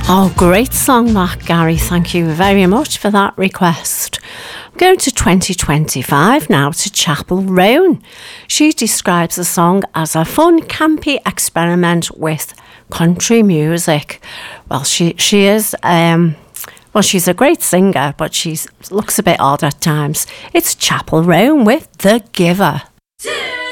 Oh, great song that, Gary. Thank you very much for that request. I'm going to 2025 now, to Chapel Roan. She describes the song as a fun, campy experiment with country music. Well, she is... Well, she's a great singer, but she looks a bit odd at times. It's Chapel Roan with The Giver.